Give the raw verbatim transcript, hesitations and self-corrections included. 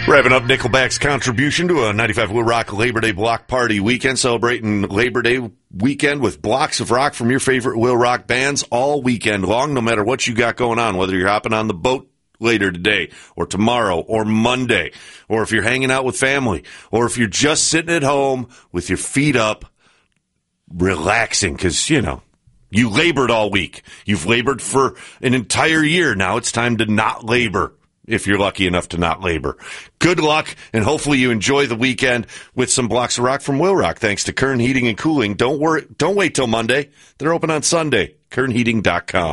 Wrapping up Nickelback's contribution to a ninety-five Will Rock Labor Day block party weekend, celebrating Labor Day weekend with blocks of rock from your favorite Will Rock bands all weekend long, no matter what you got going on, whether you're hopping on the boat later today or tomorrow or Monday, or if you're hanging out with family, or if you're just sitting at home with your feet up, relaxing because, you know, you labored all week. You've labored for an entire year. Now it's time to not labor. If you're lucky enough to not labor. Good luck, and hopefully you enjoy the weekend with some blocks of rock from Will Rock. Thanks to Kern Heating and Cooling. Don't worry, don't wait till Monday. They're open on Sunday. Kern Heating dot com.